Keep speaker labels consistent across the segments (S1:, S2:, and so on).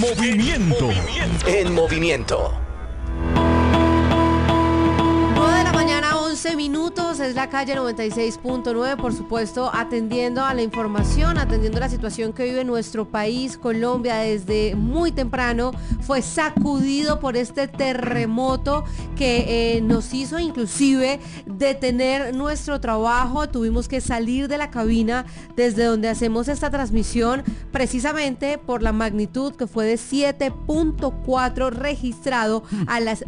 S1: movimiento.
S2: En movimiento.
S3: 11 minutos, es la calle 96.9, por supuesto, atendiendo a la información, atendiendo a la situación que vive nuestro país. Colombia desde muy temprano fue sacudido por este terremoto que nos hizo inclusive detener nuestro trabajo. Tuvimos que salir de la cabina desde donde hacemos esta transmisión, precisamente por la magnitud que fue de 7.4 registrado a las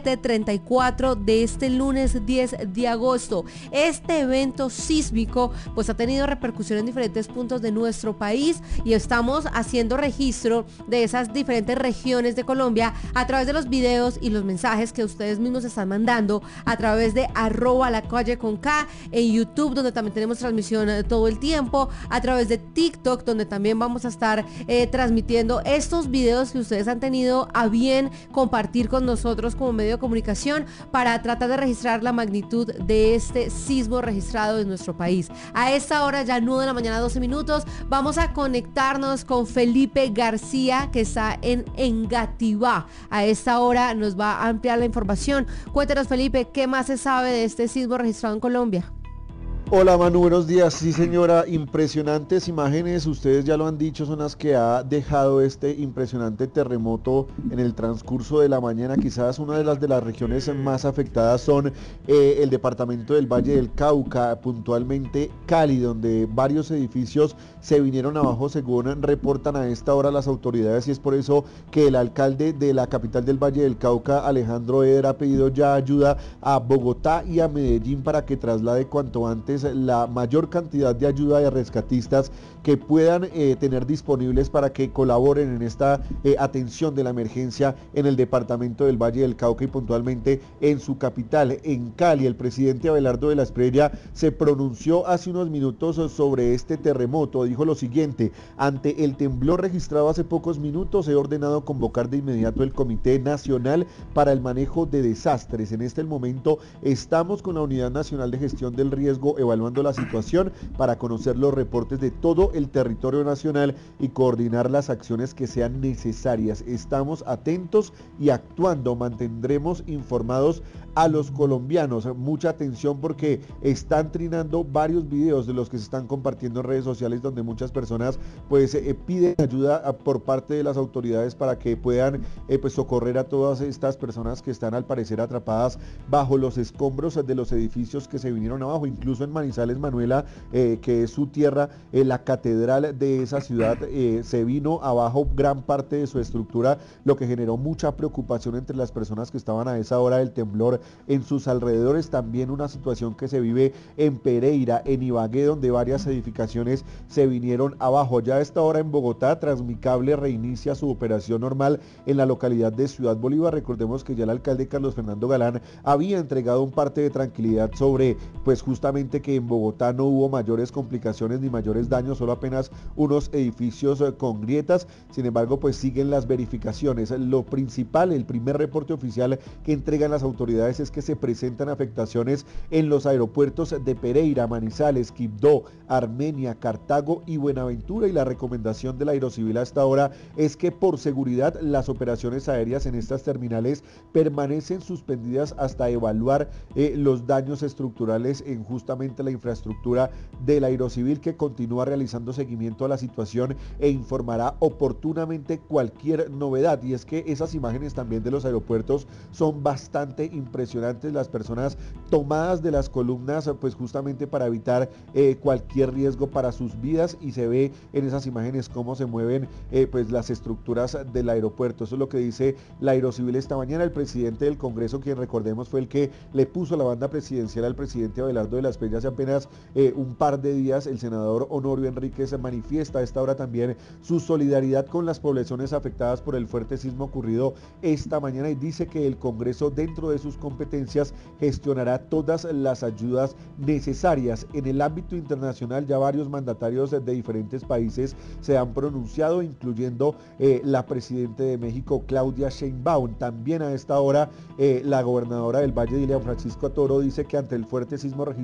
S3: 7:34 de este lunes 10 de agosto. Este evento sísmico pues ha tenido repercusión en diferentes puntos de nuestro país y estamos haciendo registro de esas diferentes regiones de Colombia a través de los videos y los mensajes que ustedes mismos están mandando a través de @lacalle_con_k, en YouTube, donde también tenemos transmisión todo el tiempo, a través de TikTok, donde también vamos a estar transmitiendo estos videos que ustedes han tenido a bien compartir con nosotros como medio de comunicación para tratar de registrar la magnitud de este sismo registrado en nuestro país. A esta hora, ya 9 de la mañana, 12 minutos, vamos a conectarnos con Felipe García, que está en Engativá. A esta hora nos va a ampliar la información. Cuéntanos, Felipe, ¿qué más se sabe de este sismo registrado en Colombia?
S4: Hola Manu, buenos días. Sí señora, impresionantes imágenes, ustedes ya lo han dicho, son las que ha dejado este impresionante terremoto en el transcurso de la mañana. Quizás una de las regiones más afectadas son el departamento del Valle del Cauca, puntualmente Cali, donde varios edificios se vinieron abajo según reportan a esta hora las autoridades, y es por eso que el alcalde de la capital del Valle del Cauca, Alejandro Eder, ha pedido ya ayuda a Bogotá y a Medellín para que traslade cuanto antes la mayor cantidad de ayuda de rescatistas que puedan tener disponibles para que colaboren en esta atención de la emergencia en el departamento del Valle del Cauca y puntualmente en su capital, en Cali. El presidente Abelardo de la Espriella se pronunció hace unos minutos sobre este terremoto. Dijo lo siguiente: ante el temblor registrado hace pocos minutos, he ordenado convocar de inmediato el Comité Nacional para el Manejo de Desastres. En este momento estamos con la Unidad Nacional de Gestión del Riesgo evaluando la situación para conocer los reportes de todo el territorio nacional y coordinar las acciones que sean necesarias. Estamos atentos y actuando, mantendremos informados a los colombianos. Mucha atención porque están trinando varios videos de los que se están compartiendo en redes sociales donde muchas personas pues piden ayuda por parte de las autoridades para que puedan pues socorrer a todas estas personas que están al parecer atrapadas bajo los escombros de los edificios que se vinieron abajo. Incluso en Manizales, Manuela, que es su tierra, la catedral de esa ciudad se vino abajo gran parte de su estructura, lo que generó mucha preocupación entre las personas que estaban a esa hora del temblor en sus alrededores. También una situación que se vive en Pereira, en Ibagué, donde varias edificaciones se vinieron abajo. Ya a esta hora en Bogotá, Transmicable reinicia su operación normal en la localidad de Ciudad Bolívar. Recordemos que ya el alcalde Carlos Fernando Galán había entregado un parte de tranquilidad sobre pues justamente que en Bogotá no hubo mayores complicaciones ni mayores daños, solo apenas unos edificios con grietas. Sin embargo, pues siguen las verificaciones. Lo principal, el primer reporte oficial que entregan las autoridades es que se presentan afectaciones en los aeropuertos de Pereira, Manizales, Quibdó, Armenia, Cartago y Buenaventura, y la recomendación de la Aerocivil hasta ahora es que por seguridad las operaciones aéreas en estas terminales permanecen suspendidas hasta evaluar los daños estructurales en justamente la infraestructura de la Aerocivil, que continúa realizando seguimiento a la situación e informará oportunamente cualquier novedad. Y es que esas imágenes también de los aeropuertos son bastante impresionantes, las personas tomadas de las columnas pues justamente para evitar cualquier riesgo para sus vidas, y se ve en esas imágenes cómo se mueven pues las estructuras del aeropuerto. Eso es lo que dice la Aerocivil esta mañana. El presidente del Congreso, quien recordemos fue el que le puso la banda presidencial al presidente Abelardo de la Espriella hace apenas un par de días, el senador Honorio Enríquez, manifiesta a esta hora también su solidaridad con las poblaciones afectadas por el fuerte sismo ocurrido esta mañana, y dice que el Congreso, dentro de sus competencias, gestionará todas las ayudas necesarias. En el ámbito internacional, ya varios mandatarios de diferentes países se han pronunciado, incluyendo la presidenta de México, Claudia Sheinbaum. También a esta hora la gobernadora del Valle, Dilian Francisco Toro, dice que ante el fuerte sismo registrado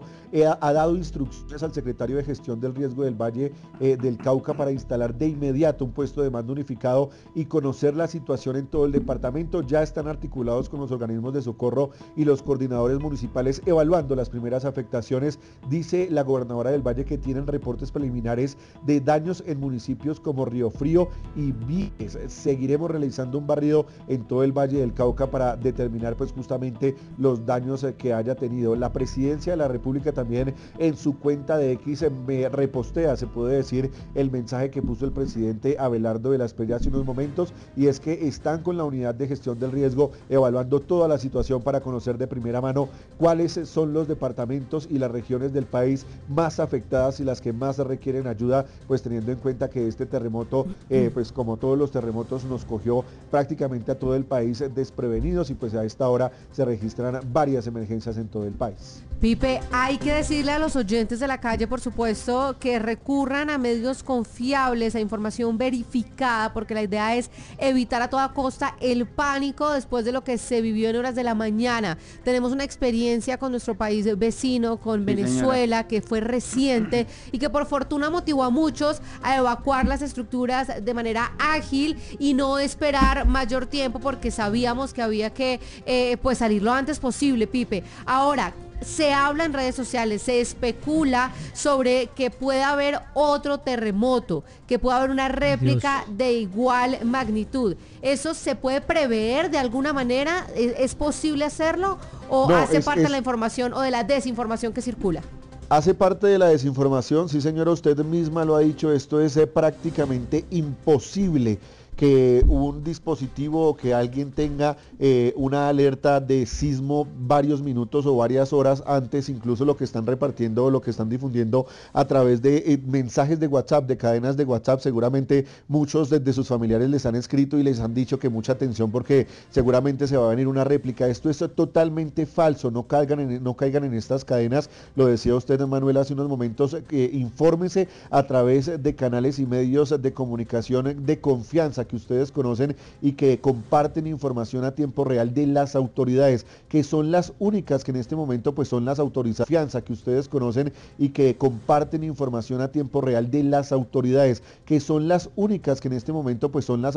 S4: ha dado instrucciones al secretario de Gestión del Riesgo del Valle del Cauca para instalar de inmediato un puesto de mando unificado y conocer la situación en todo el departamento. Ya están articulados con los organismos de socorro y los coordinadores municipales evaluando las primeras afectaciones. Dice la gobernadora del Valle que tienen reportes preliminares de daños en municipios como Río Frío y Víquez. Seguiremos realizando un barrido en todo el Valle del Cauca para determinar pues justamente los daños que haya tenido. La presidencia de la República también en su cuenta de X me repostea, se puede decir, el mensaje que puso el presidente Abelardo de la Espriella hace unos momentos, y es que están con la unidad de gestión del riesgo evaluando toda la situación para conocer de primera mano cuáles son los departamentos y las regiones del país más afectadas y las que más requieren ayuda, pues teniendo en cuenta que este terremoto, pues como todos los terremotos, nos cogió prácticamente a todo el país desprevenidos, y pues a esta hora se registran varias emergencias en todo el país.
S3: Pipe, hay que decirle a los oyentes de la calle, por supuesto, que recurran a medios confiables, a información verificada, porque la idea es evitar a toda costa el pánico después de lo que se vivió en horas de la mañana. Tenemos una experiencia con nuestro país vecino, con Venezuela, señora, que fue reciente y que por fortuna motivó a muchos a evacuar las estructuras de manera ágil y no esperar mayor tiempo, porque sabíamos que había que pues salir lo antes posible, Pipe. Ahora, se habla en redes sociales, se especula sobre que pueda haber otro terremoto, que pueda haber una réplica de igual magnitud. ¿Eso se puede prever de alguna manera? ¿Es posible hacerlo? ¿O no, hace parte de la información o de la desinformación que circula?
S4: Hace parte de la desinformación, sí señora, usted misma lo ha dicho, esto es prácticamente imposible que un dispositivo o que alguien tenga una alerta de sismo varios minutos o varias horas antes, incluso lo que están repartiendo o lo que están difundiendo a través de mensajes de WhatsApp, de cadenas de WhatsApp. Seguramente muchos de sus familiares les han escrito y les han dicho que mucha atención porque seguramente se va a venir una réplica. Esto es totalmente falso, no caigan en estas cadenas. Lo decía usted, Manuel, hace unos momentos, infórmese a través de canales y medios de comunicación de confianza que ustedes conocen y que comparten información a tiempo real de las autoridades, que son las únicas que en este momento pues son las autorizadas, que ustedes conocen y que comparten información a tiempo real de las autoridades, que son las únicas que en este momento pues son las